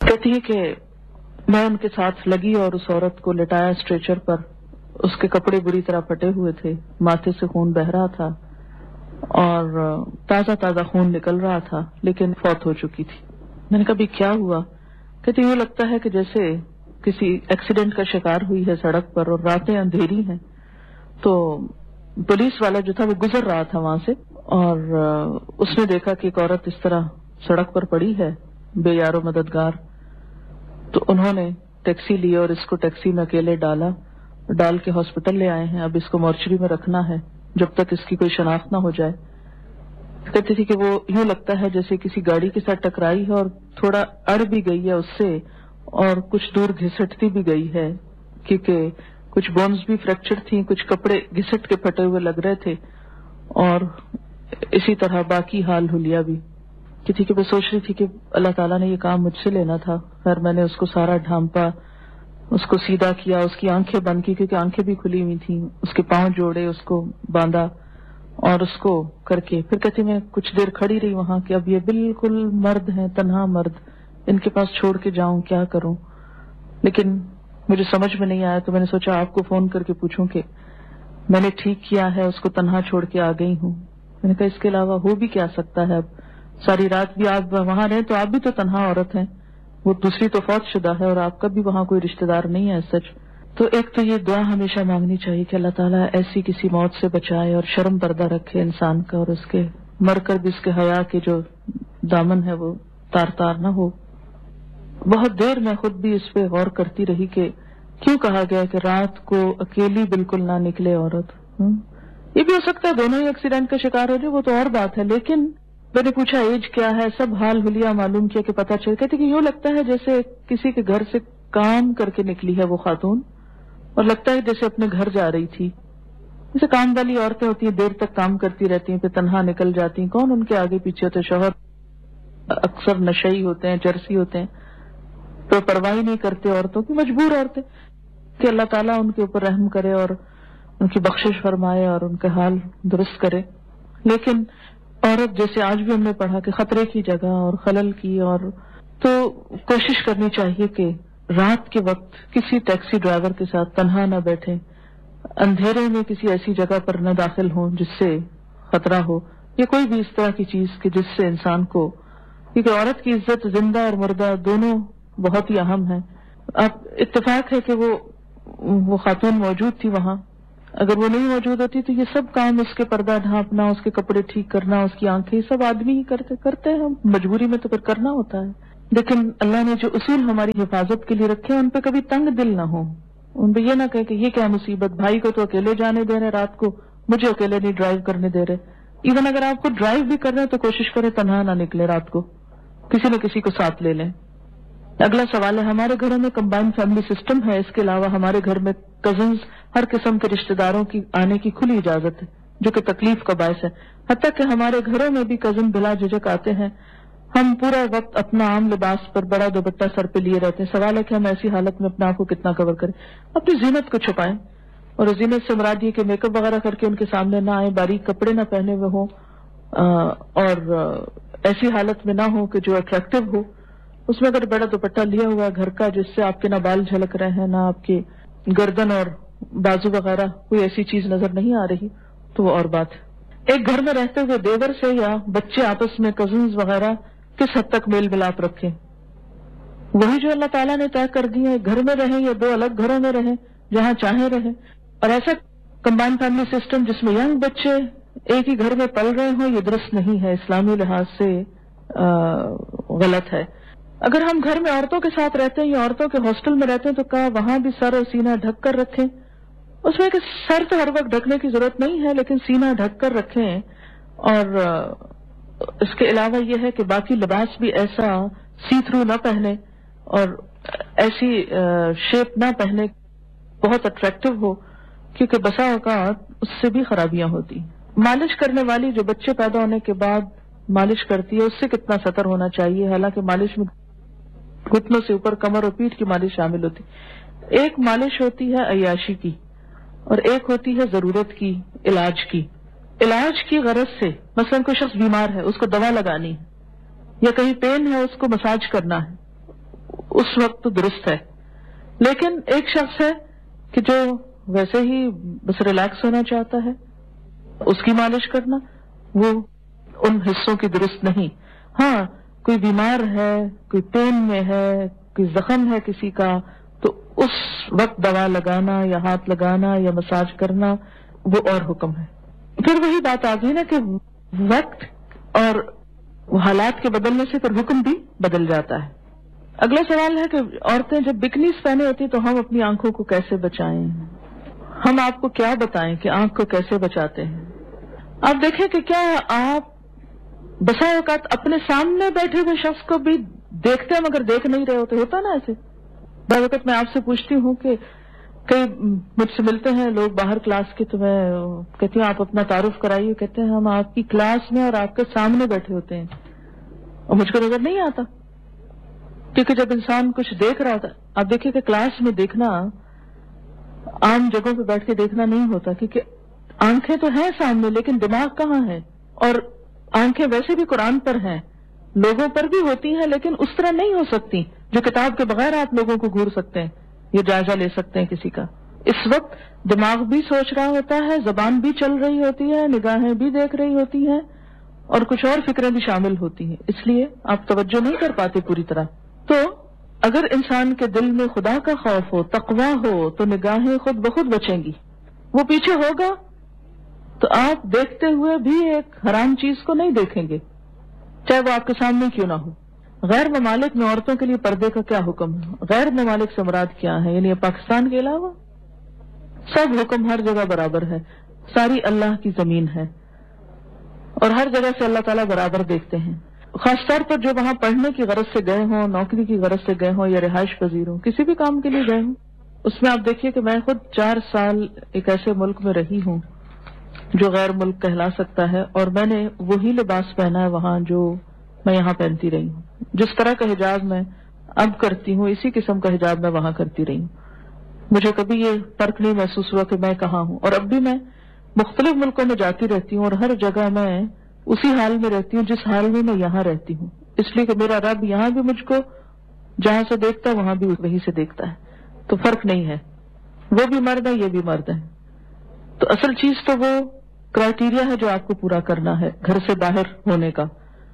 کہتی ہے کہ میں ان کے ساتھ لگی اور اس عورت کو لٹایا اسٹریچر پر. اس کے کپڑے بری طرح پھٹے ہوئے تھے, ماتھے سے خون بہ رہا تھا اور تازہ تازہ خون نکل رہا تھا, لیکن فوت ہو چکی تھی. میں نے کہا بھی کیا ہوا؟ کہتی یوں لگتا ہے کہ جیسے کسی ایکسیڈنٹ کا شکار ہوئی ہے سڑک پر اور راتیں اندھیری ہیں. تو پولیس والا جو تھا وہ گزر رہا تھا وہاں سے اور اس نے دیکھا کہ ایک عورت اس طرح سڑک پر پڑی ہے بے یار و مددگار. تو انہوں نے ٹیکسی لی اور اس کو ٹیکسی میں اکیلے ڈال کے ہاسپٹل لے آئے ہیں. اب اس کو مورچری میں رکھنا ہے جب تک اس کی کوئی شناخت نہ ہو جائے. کہتی تھی کہ وہ یوں لگتا ہے جیسے کسی گاڑی کے ساتھ ٹکرائی ہے اور تھوڑا اڑ بھی گئی ہے اس سے اور کچھ دور گھسٹتی بھی گئی ہے, کیونکہ کچھ بونز بھی فریکچر تھیں, کچھ کپڑے گھسٹ کے پھٹے ہوئے لگ رہے تھے اور اسی طرح باقی حال حلیہ بھی. کہتی کہ وہ سوچ رہی تھی کہ اللہ تعالیٰ نے یہ کام مجھ سے لینا تھا. خیر میں نے اس کو سارا ڈھانپا, اس کو سیدھا کیا, اس کی آنکھیں بند کی کیونکہ آنکھیں بھی کھلی ہوئی تھیں, اس کے پاؤں جوڑے, اس کو باندھا اور اس کو کر کے پھر کہتی میں کچھ دیر کھڑی رہی وہاں کہ اب یہ بالکل مرد ہیں, تنہا مرد, ان کے پاس چھوڑ کے جاؤں, کیا کروں. لیکن مجھے سمجھ میں نہیں آیا تو میں نے سوچا آپ کو فون کر کے پوچھوں کہ میں نے ٹھیک کیا ہے, اس کو تنہا چھوڑ کے آ گئی ہوں. میں نے کہا اس کے علاوہ ہو بھی کیا سکتا ہے. اب ساری رات بھی آپ وہاں رہیں تو آپ بھی تو تنہا عورت ہیں, وہ دوسری تو فوت شدہ ہے اور آپ کا بھی وہاں کوئی رشتہ دار نہیں ہے سچ. تو ایک تو یہ دعا ہمیشہ مانگنی چاہیے کہ اللہ تعالیٰ ایسی کسی موت سے بچائے اور شرم پردہ رکھے انسان کا, اور اس کے مر کر بھی اس کے حیا کے جو دامن ہے وہ تار نہ ہو. بہت دیر میں خود بھی اس پہ غور کرتی رہی کہ کیوں کہا گیا کہ رات کو اکیلی بالکل نہ نکلے عورت. یہ بھی ہو سکتا ہے دونوں ہی ایکسیڈنٹ کا شکار ہو جائے, وہ تو اور بات ہے. لیکن میں نے پوچھا ایج کیا ہے, سب حال حلیہ معلوم کیا کہ پتہ چل. کہتے کہ یوں لگتا ہے جیسے کسی کے گھر سے کام کر کے نکلی ہے وہ خاتون, اور لگتا ہے جیسے اپنے گھر جا رہی تھی. جیسے کام والی عورتیں ہوتی ہیں دیر تک کام کرتی رہتی ہیں پھر تنہا نکل جاتی ہیں, کون ان کے آگے پیچھے ہوتے, شوہر اکثر نشئی ہوتے ہیں, چرسی ہوتے ہیں, تو پرواہ نہیں کرتے عورتوں کی, مجبور عورتیں. کہ اللہ تعالیٰ ان کے اوپر رحم کرے اور ان کی بخشش فرمائے اور ان کا حال درست کرے. لیکن عورت جیسے آج بھی ہم نے پڑھا کہ خطرے کی جگہ اور خلل کی, اور تو کوشش کرنی چاہیے کہ رات کے وقت کسی ٹیکسی ڈرائیور کے ساتھ تنہا نہ بیٹھے, اندھیرے میں کسی ایسی جگہ پر نہ داخل ہوں جس سے خطرہ ہو, یا کوئی بھی اس طرح کی چیز کہ جس سے انسان کو, کیونکہ عورت کی عزت زندہ اور مردہ دونوں بہت ہی اہم ہے. اب اتفاق ہے کہ وہ خاتون موجود تھی وہاں, اگر وہ نہیں موجود ہوتی تو یہ سب کام, اس کے پردہ ڈھانپنا, اس کے کپڑے ٹھیک کرنا, اس کی آنکھیں, سب آدمی ہی کرتے ہیں. مجبوری میں تو پھر کرنا ہوتا ہے. لیکن اللہ نے جو اصول ہماری حفاظت کے لیے رکھے ہیں ان پہ کبھی تنگ دل نہ ہو, ان پہ یہ نہ کہے کہ یہ کیا مصیبت, بھائی کو تو اکیلے جانے دے رہے رات کو, مجھے اکیلے نہیں ڈرائیو کرنے دے رہے. ایون اگر آپ کو ڈرائیو بھی کر رہے ہیں تو کوشش کریں تنہا نہ نکلے رات کو, کسی نہ کسی کو ساتھ لے لیں. اگلا سوال ہے, ہمارے گھروں میں کمبائنڈ فیملی سسٹم ہے, اس کے علاوہ ہمارے گھر میں کزنز, ہر قسم کے رشتہ داروں کی آنے کی کھلی اجازت ہے, جو کہ تکلیف کا باعث ہے. حتیٰ کہ ہمارے گھروں میں بھی کزن بلا جھجک آتے ہیں. ہم پورا وقت اپنا عام لباس پر بڑا دوپٹہ سر پہ لیے رہتے ہیں. سوال ہے کہ ہم ایسی حالت میں اپنے آپ کو کتنا کور کریں, اپنی زینت کو چھپائیں, اور زینت سے مراد یہ کہ میک اپ وغیرہ کر کے ان کے سامنے نہ آئیں, باریک کپڑے نہ پہنے ہوئے ہوں, اور ایسی حالت میں نہ ہو کہ جو اٹریکٹیو ہو. اس میں اگر بڑا دوپٹہ لیا ہوا ہے گھر کا جس سے آپ کے نہ بال جھلک رہے ہیں, نہ آپ کی گردن اور بازو وغیرہ کوئی ایسی چیز نظر نہیں آ رہی, تو وہ اور بات ہے. ایک گھر میں رہتے ہوئے دیور سے یا بچے آپس میں کزنز وغیرہ کس حد تک میل ملاپ رکھیں, وہی جو اللہ تعالیٰ نے طے کر دی ہے. گھر میں رہیں یا دو الگ گھروں میں رہیں, جہاں چاہیں رہیں. اور ایسا کمبائنڈ فیملی سسٹم جس میں ینگ بچے ایک ہی گھر میں پل رہے ہوں, یہ درست نہیں ہے, اسلامی لحاظ سے غلط ہے. اگر ہم گھر میں عورتوں کے ساتھ رہتے ہیں یا عورتوں کے ہاسٹل میں رہتے ہیں تو کہا وہاں بھی سر اور سینہ ڈھک کر رکھیں. اس میں کہ سر تو ہر وقت ڈھکنے کی ضرورت نہیں ہے, لیکن سینہ ڈھک کر رکھیں. اور اس کے علاوہ یہ ہے کہ باقی لباس بھی ایسا سی تھرو نہ پہنے اور ایسی شیپ نہ پہنے بہت اٹریکٹیو ہو, کیونکہ بسا اوقات اس سے بھی خرابیاں ہوتی. مالش کرنے والی جو بچے پیدا ہونے کے بعد مالش کرتی ہے اس سے کتنا سطر ہونا چاہیے, حالانکہ مالش میں گھٹنوں سے اوپر کمر اور پیٹھ کی مالش شامل ہوتی. ایک مالش ہوتی ہے عیاشی کی اور ایک ہوتی ہے ضرورت کی, علاج کی. علاج کی غرض سے مثلا کوئی شخص بیمار ہے, اس کو دوا لگانی ہے, یا کہیں پین ہے اس کو مساج کرنا ہے, اس وقت تو درست ہے. لیکن ایک شخص ہے کہ جو ویسے ہی بس ریلیکس ہونا چاہتا ہے، اس کی مالش کرنا وہ ان حصوں کی درست نہیں. ہاں کوئی بیمار ہے، کوئی پین میں ہے، کوئی زخم ہے کسی کا، تو اس وقت دوا لگانا یا ہاتھ لگانا یا مساج کرنا وہ اور حکم ہے. پھر وہی بات آ گئی نا کہ وقت اور حالات کے بدلنے سے پھر حکم بھی بدل جاتا ہے. اگلا سوال ہے کہ عورتیں جب بکنیز پہنے ہوتی تو ہم اپنی آنکھوں کو کیسے بچائیں؟ ہم آپ کو کیا بتائیں کہ آنکھ کو کیسے بچاتے ہیں؟ آپ دیکھیں کہ کیا آپ بسا اوقات اپنے سامنے بیٹھے ہوئے شخص کو بھی دیکھتے ہیں مگر دیکھ نہیں رہے ہوتے. ہوتا نا ایسے. بعض وقت میں آپ سے پوچھتی ہوں کہ کئی مجھ سے ملتے ہیں لوگ باہر کلاس کے، تو میں کہتی ہوں آپ اپنا تعارف کرائیے. کہتے ہیں ہم آپ کی کلاس میں اور آپ کے سامنے بیٹھے ہوتے ہیں اور مجھ کو نظر نہیں آتا، کیونکہ جب انسان کچھ دیکھ رہا ہوتا. آپ دیکھیں کہ کلاس میں دیکھنا عام جگہوں پہ بیٹھ کے دیکھنا نہیں ہوتا، کیونکہ آنکھیں تو ہیں سامنے لیکن دماغ کہاں ہے. اور آنکھیں ویسے بھی قرآن پر ہیں، لوگوں پر بھی ہوتی ہیں لیکن اس طرح نہیں ہو سکتی جو کتاب کے بغیر آپ لوگوں کو گھور سکتے ہیں، یہ جائزہ لے سکتے ہیں کسی کا. اس وقت دماغ بھی سوچ رہا ہوتا ہے، زبان بھی چل رہی ہوتی ہے، نگاہیں بھی دیکھ رہی ہوتی ہیں اور کچھ اور فکریں بھی شامل ہوتی ہیں، اس لیے آپ توجہ نہیں کر پاتے پوری طرح. تو اگر انسان کے دل میں خدا کا خوف ہو، تقویٰ ہو، تو نگاہیں خود بخود بچیں گی. وہ پیچھے ہوگا تو آپ دیکھتے ہوئے بھی ایک حرام چیز کو نہیں دیکھیں گے، چاہے وہ آپ کے سامنے کیوں نہ ہو. غیر ممالک میں عورتوں کے لیے پردے کا کیا حکم ہے؟ غیر ممالک سے مراد کیا ہے؟ یعنی پاکستان کے علاوہ سب حکم ہر جگہ برابر ہے. ساری اللہ کی زمین ہے اور ہر جگہ سے اللہ تعالیٰ برابر دیکھتے ہیں. خاص طور پر جو وہاں پڑھنے کی غرض سے گئے ہوں، نوکری کی غرض سے گئے ہوں یا رہائش پذیر ہوں، کسی بھی کام کے لیے گئے ہوں. اس میں آپ دیکھیے کہ میں خود 4 سال ایک ایسے ملک میں رہی ہوں جو غیر ملک کہلا سکتا ہے، اور میں نے وہی لباس پہنا ہے وہاں جو میں یہاں پہنتی رہی ہوں. جس طرح کا حجاب میں اب کرتی ہوں اسی قسم کا حجاب میں وہاں کرتی رہی ہوں. مجھے کبھی یہ فرق نہیں محسوس ہوا کہ میں کہاں ہوں. اور اب بھی میں مختلف ملکوں میں جاتی رہتی ہوں اور ہر جگہ میں اسی حال میں رہتی ہوں جس حال میں یہاں رہتی ہوں، اس لیے کہ میرا رب یہاں بھی مجھ کو جہاں سے دیکھتا ہے وہاں بھی وہیں سے دیکھتا ہے، تو فرق نہیں ہے. وہ بھی مرد ہے، یہ بھی مرد ہے. تو اصل چیز تو وہ کرائیٹیریا ہے جو آپ کو پورا کرنا ہے گھر سے باہر ہونے کا.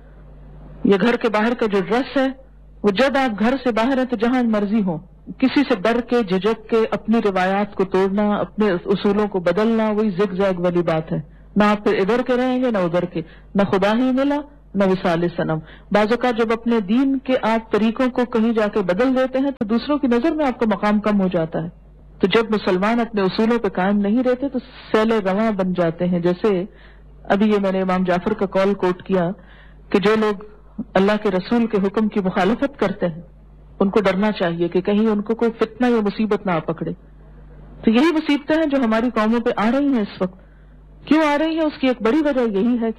یہ گھر کے باہر کا جو ڈریس ہے وہ جب آپ گھر سے باہر ہیں تو جہاں مرضی ہو، کسی سے ڈر کے جھجک کے اپنی روایات کو توڑنا، اپنے اصولوں کو بدلنا، وہی زگ زیگ والی بات ہے. نہ آپ پھر ادھر کے رہیں گے نہ ادھر کے، نہ خدا ہی ملا نہ وصال صنم. بعض اوقات جب اپنے دین کے آپ طریقوں کو کہیں جا کے بدل دیتے ہیں تو دوسروں کی نظر میں آپ کا مقام کم ہو جاتا ہے. تو جب مسلمان اپنے اصولوں پہ قائم نہیں رہتے تو سیل رواں بن جاتے ہیں. جیسے ابھی یہ میں نے امام جعفر کا قول کوٹ کیا کہ جو لوگ اللہ کے رسول کے حکم کی مخالفت کرتے ہیں ان کو ڈرنا چاہیے کہ کہیں ان کو کوئی فتنہ یا مصیبت نہ آ پکڑے. تو یہی مصیبتیں ہیں جو ہماری قوموں پہ آ رہی ہیں اس وقت. کیوں آ رہی ہیں؟ اس کی ایک بڑی وجہ یہی ہے کہ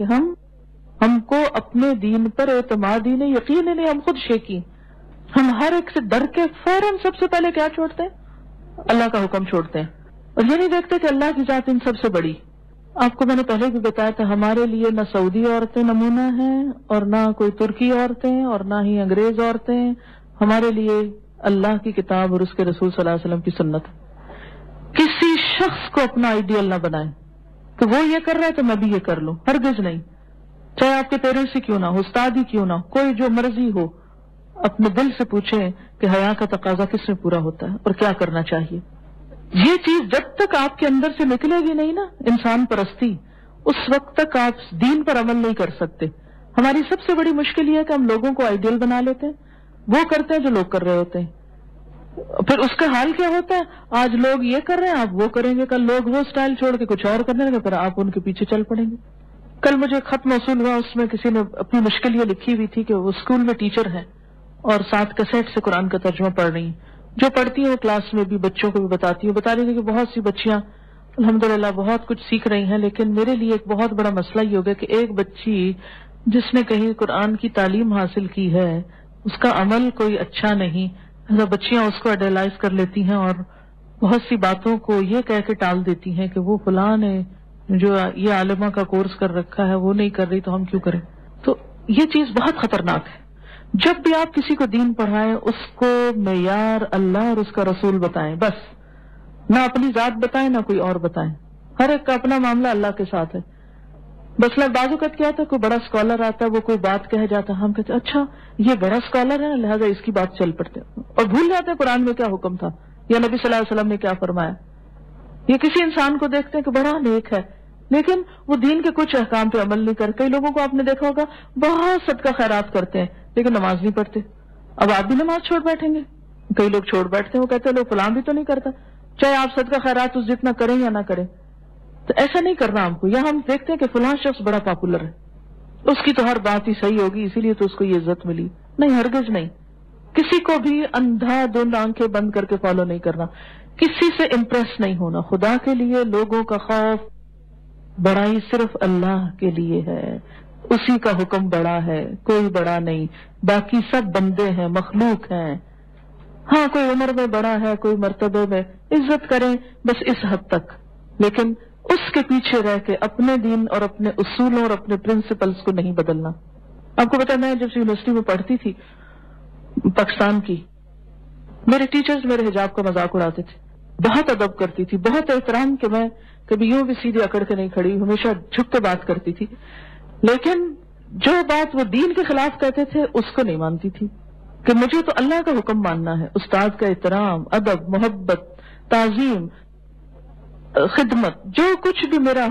ہم کو اپنے دین پر اعتماد ہی نہیں، یقین ہی نہیں، ہم خود شیکی. ہم ہر ایک سے ڈر کے فوراً سب سے پہلے کیا چھوڑتے ہیں؟ اللہ کا حکم چھوڑتے ہیں اور یہ نہیں دیکھتے کہ اللہ کی ذات ان سب سے بڑی. آپ کو میں نے پہلے بھی بتایا تھا ہمارے لیے نہ سعودی عورتیں نمونہ ہیں اور نہ کوئی ترکی عورتیں اور نہ ہی انگریز عورتیں. ہمارے لیے اللہ کی کتاب اور اس کے رسول صلی اللہ علیہ وسلم کی سنت. کسی شخص کو اپنا آئیڈیل نہ بنائیں کہ وہ یہ کر رہا ہے تو میں بھی یہ کر لوں، ہرگز نہیں. چاہے آپ کے پیرنٹس ہی کیوں نہ ہو، استاد ہی کیوں نہ ہو، کوئی جو مرضی ہو، اپنے دل سے پوچھیں کہ حیا کا تقاضا کس میں پورا ہوتا ہے اور کیا کرنا چاہیے. یہ چیز جب تک آپ کے اندر سے نکلے گی نہیں نا، انسان پرستی، اس وقت تک آپ دین پر عمل نہیں کر سکتے. ہماری سب سے بڑی مشکل یہ ہے کہ ہم لوگوں کو آئیڈیل بنا لیتے ہیں، وہ کرتے ہیں جو لوگ کر رہے ہوتے ہیں. پھر اس کا حال کیا ہوتا ہے؟ آج لوگ یہ کر رہے ہیں آپ وہ کریں گے، کل لوگ وہ سٹائل چھوڑ کے کچھ اور کرنے لگے، پھر آپ ان کے پیچھے چل پڑیں گے. کل مجھے خط موصول ہوا، اس میں کسی نے اپنی مشکل یہ لکھی ہوئی تھی کہ وہ اسکول میں ٹیچر ہے اور 7 کیسٹ سے قرآن کا ترجمہ پڑھ رہی ہیں. جو پڑھتی ہیں وہ کلاس میں بھی بچوں کو بھی بتا رہی تھی کہ بہت سی بچیاں الحمدللہ بہت کچھ سیکھ رہی ہیں، لیکن میرے لیے ایک بہت بڑا مسئلہ یہ ہو گیا کہ ایک بچی جس نے کہیں قرآن کی تعلیم حاصل کی ہے اس کا عمل کوئی اچھا نہیں. بچیاں اس کو آئیڈیلائز کر لیتی ہیں اور بہت سی باتوں کو یہ کہہ کے ٹال دیتی ہیں کہ وہ فلاں نے جو یہ عالمہ کا کورس کر رکھا ہے وہ نہیں کر رہی تو ہم کیوں کریں. تو یہ چیز بہت خطرناک ہے. جب بھی آپ کسی کو دین پڑھائیں اس کو معیار اللہ اور اس کا رسول بتائیں، بس نہ اپنی ذات بتائیں نہ کوئی اور بتائیں. ہر ایک کا اپنا معاملہ اللہ کے ساتھ ہے. بس بعض اوقات کیا تھا، کوئی بڑا اسکالر آتا ہے، وہ کوئی بات کہہ جاتا، ہم کہتے اچھا یہ بڑا اسکالر ہے لہٰذا اس کی بات چل پڑتے، اور بھول جاتے ہیں قرآن میں کیا حکم تھا یا نبی صلی اللہ علیہ وسلم نے کیا فرمایا. یہ کسی انسان کو دیکھتے ہیں کہ بڑا نیک ہے لیکن وہ دین کے کچھ احکام پہ عمل نہیں کرتے. کئی لوگوں کو آپ نے دیکھا ہوگا بہت صدقہ خیرات کرتے ہیں لیکن نماز نہیں پڑھتے. اب آپ بھی نماز چھوڑ بیٹھیں گے؟ کئی لوگ چھوڑ بیٹھتے ہیں، وہ کہتے ہیں لوگ فلاں بھی تو نہیں کرتا، چاہے آپ صدقہ خیرات اس جتنا کریں یا نہ کریں. تو ایسا نہیں کرنا ہم کو. یہاں ہم دیکھتے ہیں کہ فلاں شخص بڑا پاپولر ہے، اس کی تو ہر بات ہی صحیح ہوگی اسی لیے تو اس کو یہ عزت ملی. نہیں، ہرگز نہیں. کسی کو بھی اندھا دھند آنکھیں بند کر کے فالو نہیں کرنا، کسی سے امپریس نہیں ہونا. خدا کے لیے لوگوں کا خوف، بڑائی صرف اللہ کے لیے ہے، اسی کا حکم بڑا ہے، کوئی بڑا نہیں. باقی سب بندے ہیں، مخلوق ہیں. ہاں کوئی عمر میں بڑا ہے، کوئی مرتبے میں، عزت کریں بس اس حد تک، لیکن اس کے پیچھے رہ کے اپنے دین اور اپنے اصولوں اور اپنے پرنسپلز کو نہیں بدلنا. آپ کو پتا، میں جب یونیورسٹی میں پڑھتی تھی پاکستان کی، میرے ٹیچرز میرے حجاب کا مذاق اڑاتے تھے. بہت ادب کرتی تھی، بہت احترام، کہ میں کبھی یوں بھی سیدھے اکڑ کے نہیں کھڑی، ہمیشہ جھک کے بات کرتی تھی. لیکن جو بات وہ دین کے خلاف کہتے تھے اس کو نہیں مانتی تھی، کہ مجھے تو اللہ کا حکم ماننا ہے. استاد کا احترام، ادب، محبت، تعظیم، خدمت، جو کچھ بھی میرا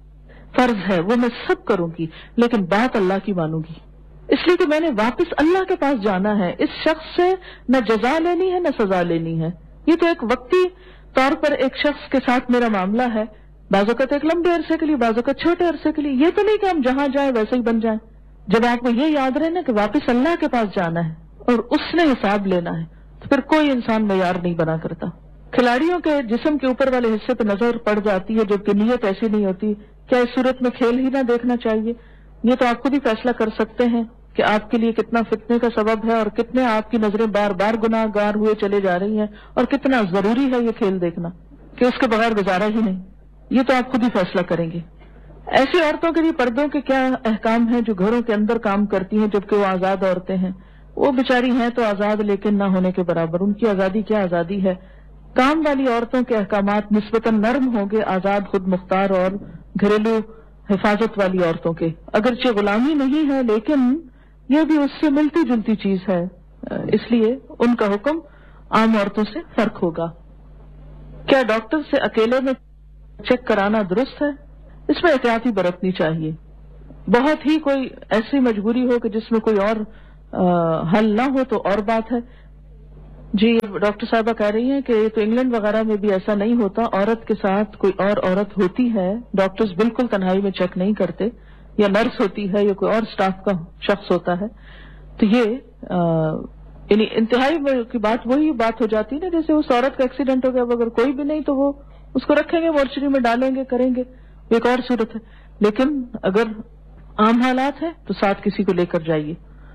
فرض ہے وہ میں سب کروں گی، لیکن بات اللہ کی مانوں گی. اس لیے کہ میں نے واپس اللہ کے پاس جانا ہے. اس شخص سے نہ جزا لینی ہے نہ سزا لینی ہے. یہ تو ایک وقتی طور پر ایک شخص کے ساتھ میرا معاملہ ہے، بعض اوقات ایک لمبے عرصے کے لیے، بعض اوقات چھوٹے عرصے کے لیے. یہ تو نہیں کہ ہم جہاں جائیں ویسے ہی بن جائیں. جب آپ کو یہ یاد رہے نا کہ واپس اللہ کے پاس جانا ہے اور اس نے حساب لینا ہے، تو پھر کوئی انسان معیار نہیں بنا کرتا. کھلاڑیوں کے جسم کے اوپر والے حصے پہ نظر پڑ جاتی ہے جبکہ نیت ایسی نہیں ہوتی. کیا اس صورت میں کھیل ہی نہ دیکھنا چاہیے؟ یہ تو آپ خود ہی فیصلہ کر سکتے ہیں کہ آپ کے لیے کتنا فتنے کا سبب ہے اور کتنے آپ کی نظریں بار بار گناہ گار ہوئے چلے جا رہی ہیں، اور کتنا ضروری ہے یہ کھیل دیکھنا کہ اس کے بغیر گزارا ہی نہیں. یہ تو آپ خود ہی فیصلہ کریں گے. ایسی عورتوں کے لیے پردوں کے کیا احکام ہیں جو گھروں کے اندر کام کرتی ہیں جبکہ وہ آزاد عورتیں ہیں؟ وہ بیچاری ہیں تو آزاد لیکن نہ ہونے کے برابر. ان کی آزادی کیا آزادی ہے؟ کام والی عورتوں کے احکامات نسبتاً نرم ہوں گے آزاد، خود مختار اور گھریلو حفاظت والی عورتوں کے. اگرچہ غلامی نہیں ہے لیکن یہ بھی اس سے ملتی جلتی چیز ہے، اس لیے ان کا حکم عام عورتوں سے فرق ہوگا. کیا ڈاکٹر سے اکیلے میں چیک کرانا درست ہے؟ اس میں احتیاطی برتنی چاہیے. بہت ہی کوئی ایسی مجبوری ہو کہ جس میں کوئی اور حل نہ ہو تو اور بات ہے. جی ڈاکٹر صاحبہ کہہ رہی ہیں کہ یہ تو انگلینڈ وغیرہ میں بھی ایسا نہیں ہوتا، عورت کے ساتھ کوئی اور عورت ہوتی ہے، ڈاکٹرز بالکل تنہائی میں چیک نہیں کرتے، یا نرس ہوتی ہے یا کوئی اور سٹاف کا شخص ہوتا ہے. تو یہ یعنی انتہائی کی بات وہی بات ہو جاتی ہے نا، جیسے اس عورت کا ایکسیڈنٹ ہو گیا، اگر کوئی بھی نہیں تو وہ اس کو رکھیں گے، مورچری میں ڈالیں گے، کریں گے، ایک اور صورت ہے. لیکن اگر عام حالات ہیں تو ساتھ کسی کو لے کر جائیے.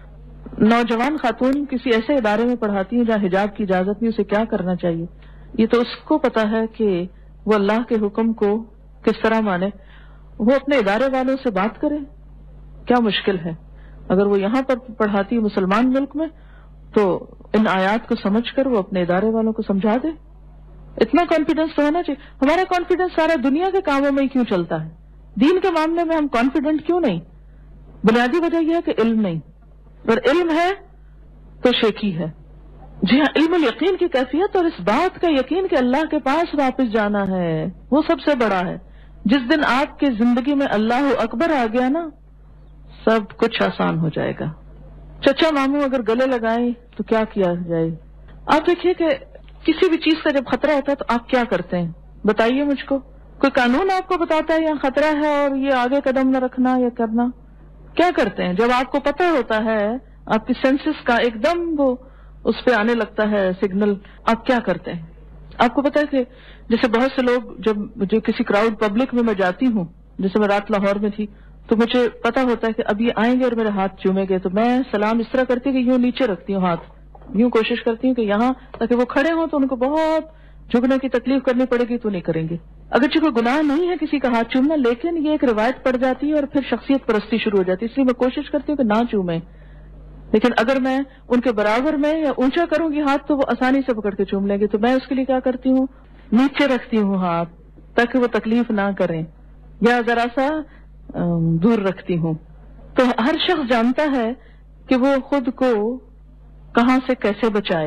نوجوان خاتون کسی ایسے ادارے میں پڑھاتی ہیں جہاں حجاب کی اجازت نہیں، اسے کیا کرنا چاہیے؟ یہ تو اس کو پتا ہے کہ وہ اللہ کے حکم کو کس طرح مانے. وہ اپنے ادارے والوں سے بات کرے، کیا مشکل ہے؟ اگر وہ یہاں پر پڑھاتی ہے مسلمان ملک میں تو ان آیات کو سمجھ کر وہ اپنے ادارے والوں کو سمجھا دے. اتنا کانفیڈنس تو ہونا چاہیے. ہمارا کانفیڈنس سارا دنیا کے کاموں میں ہی کیوں چلتا ہے، دین کے معاملے میں ہم کانفیڈنٹ کیوں نہیں؟ بنیادی وجہ یہ ہے کہ علم نہیں. اگر علم ہے تو شیکی ہے. جی ہاں، علم الیقین کی کیفیت اور اس بات کا یقین کہ اللہ کے پاس واپس جانا ہے وہ سب سے بڑا ہے. جس دن آپ کی زندگی میں اللہ اکبر آ گیا نا، سب کچھ آسان ہو جائے گا. چچا ماموں اگر گلے لگائیں تو کیا کیا جائے؟ آپ دیکھیے کہ کسی بھی چیز کا جب خطرہ ہوتا ہے تو آپ کیا کرتے ہیں؟ بتائیے مجھ کو. کوئی قانون آپ کو بتاتا ہے یہاں خطرہ ہے اور یہ آگے قدم نہ رکھنا یا کرنا؟ کیا کرتے ہیں جب آپ کو پتہ ہوتا ہے، آپ کی سینسز کا ایک دم وہ اس پہ آنے لگتا ہے سگنل، آپ کیا کرتے ہیں؟ آپ کو پتا ہے کہ جیسے بہت سے لوگ، جب مجھے کسی کراؤڈ پبلک میں جاتی ہوں، جیسے میں رات لاہور میں تھی، تو مجھے پتا ہوتا ہے کہ اب یہ آئیں گے اور میرے ہاتھ چومیں گے، تو میں سلام اس طرح کرتی کہ یوں نیچے رکھتی ہوں ہاتھ، یوں کوشش کرتی ہوں کہ یہاں، تاکہ وہ کھڑے ہوں تو ان کو بہت جھکنے کی تکلیف کرنی پڑے گی تو نہیں کریں گے. اگرچہ کوئی گناہ نہیں ہے کسی کا ہاتھ چومنا، لیکن یہ ایک روایت پڑ جاتی ہے اور پھر شخصیت پرستی شروع ہو جاتی ہے، اس لیے میں کوشش کرتی ہوں کہ نہ چومیں. لیکن اگر میں ان کے برابر میں یا اونچا کروں گی ہاتھ تو وہ آسانی سے پکڑ کے چوم لیں گے. تو میں اس کے لیے کیا کرتی ہوں, نیچے رکھتی ہوں ہاتھ تاکہ وہ تکلیف نہ کریں, یا ذرا سا دور رکھتی ہوں. تو ہر شخص جانتا ہے کہ وہ خود کو کہاں سے کیسے بچائے,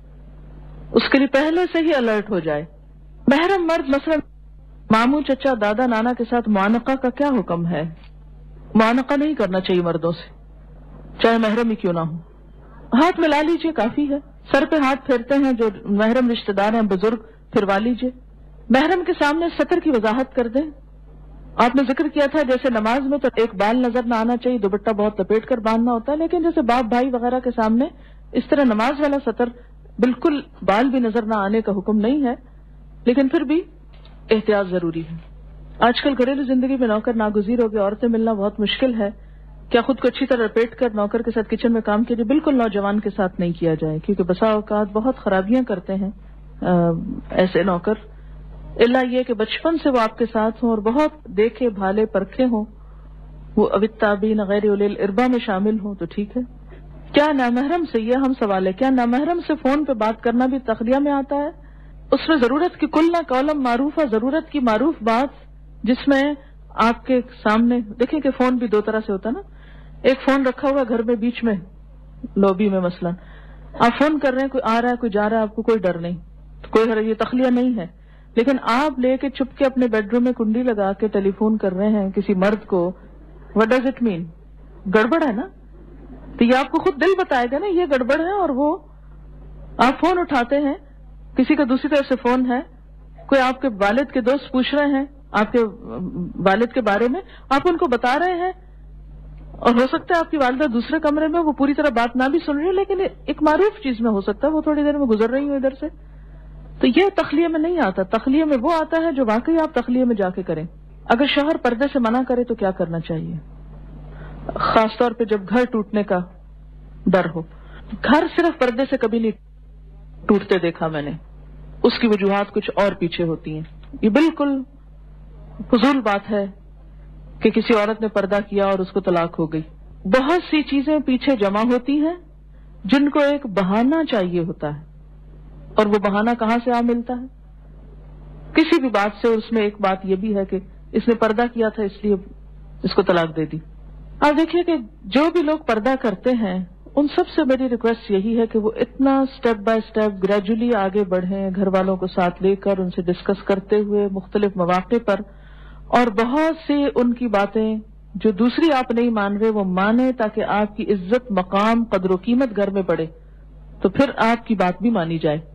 اس کے لیے پہلے سے ہی الرٹ ہو جائے. محرم مرد مثلا ماموں, چچا, دادا, نانا کے ساتھ معانقہ کا کیا حکم ہے؟ معانقہ نہیں کرنا چاہیے مردوں سے, چاہے محرم ہی کیوں نہ ہو. ہاتھ ملا لیجئے کافی ہے. سر پہ ہاتھ پھیرتے ہیں جو محرم رشتہ دار ہیں, بزرگ, پھروا لیجئے. محرم کے سامنے سطر کی وضاحت کر دیں. آپ نے ذکر کیا تھا جیسے نماز میں تو ایک بال نظر نہ آنا چاہیے, دوپٹہ بہت لپیٹ کر باندھنا ہوتا ہے, لیکن جیسے باپ بھائی وغیرہ کے سامنے اس طرح نماز والا سطر بالکل بال بھی نظر نہ آنے کا حکم نہیں ہے, لیکن پھر بھی احتیاط ضروری ہے. آج کل گھریلو زندگی میں نوکر ناگزیر ہو گئے, عورتیں ملنا بہت مشکل ہے. کیا خود کو اچھی طرح لپیٹ کر نوکر کے ساتھ کچن میں کام کیجیے, بالکل نوجوان کے ساتھ نہیں کیا جائے, کیونکہ بسا اوقات بہت خرابیاں کرتے ہیں ایسے نوکر. اللہ یہ کہ بچپن سے وہ آپ کے ساتھ ہوں اور بہت دیکھے بھالے پرکھے ہوں, وہ اوتابین غیر اولی الاربا میں شامل ہوں تو ٹھیک ہے. کیا نامحرم سے, یہ ہم سوال ہے, کیا نامحرم سے فون پہ بات کرنا بھی تخلیہ میں آتا ہے؟ اس میں ضرورت کی کل نہ قولم معروف ہے, ضرورت کی معروف بات جس میں آپ کے سامنے دیکھیں کہ فون بھی دو طرح سے ہوتا ہے نا. ایک فون رکھا ہوا گھر میں بیچ میں لوبی میں مثلا, آپ فون کر رہے ہیں, کوئی آ رہا ہے کوئی جا رہا ہے, آپ کو کوئی ڈر نہیں, کوئی یہ تخلیہ نہیں ہے. لیکن آپ لے کے چپ کے اپنے بیڈ روم میں کنڈی لگا کے ٹیلی فون کر رہے ہیں کسی مرد کو, وٹ ڈز اٹ مین؟ گڑبڑ ہے نا. تو یہ آپ کو خود دل بتائے گا نا یہ گڑبڑ ہے. اور وہ آپ فون اٹھاتے ہیں, کسی کا دوسری طرف سے فون ہے, کوئی آپ کے والد کے دوست پوچھ رہے ہیں آپ کے والد کے بارے میں, آپ ان کو بتا رہے ہیں, اور ہو سکتا ہے آپ کی والدہ دوسرے کمرے میں, وہ پوری طرح بات نہ بھی سن رہی ہے, لیکن ایک معروف چیز میں ہو سکتا ہے وہ تھوڑی دیر میں گزر رہی ہوں ادھر سے. تو یہ تخلیہ میں نہیں آتا. تخلیہ میں وہ آتا ہے جو واقعی آپ تخلیہ میں جا کے کریں. اگر شوہر پردے سے منع کرے تو کیا کرنا چاہیے؟ خاص طور پہ جب گھر ٹوٹنے کا ڈر ہو. گھر صرف پردے سے کبھی نہیں ٹوٹتے دیکھا میں نے, اس کی وجوہات کچھ اور پیچھے ہوتی ہیں. یہ بالکل فضول بات ہے کہ کسی عورت نے پردہ کیا اور اس کو طلاق ہو گئی. بہت سی چیزیں پیچھے جمع ہوتی ہیں جن کو ایک بہانہ چاہیے ہوتا ہے, اور وہ بہانہ کہاں سے آ ملتا ہے؟ کسی بھی بات سے. اس میں ایک بات یہ بھی ہے کہ اس نے پردہ کیا تھا اس لیے اس کو طلاق دے دی. آپ دیکھیے کہ جو بھی لوگ پردہ کرتے ہیں ان سب سے میری ریکویسٹ یہی ہے کہ وہ اتنا سٹیپ بائی سٹیپ گریجولی آگے بڑھیں, گھر والوں کو ساتھ لے کر ان سے ڈسکس کرتے ہوئے مختلف مواقع پر, اور بہت سی ان کی باتیں جو دوسری آپ نہیں مان رہے وہ مانیں, تاکہ آپ کی عزت, مقام, قدر و قیمت گھر میں بڑھے, تو پھر آپ کی بات بھی مانی جائے.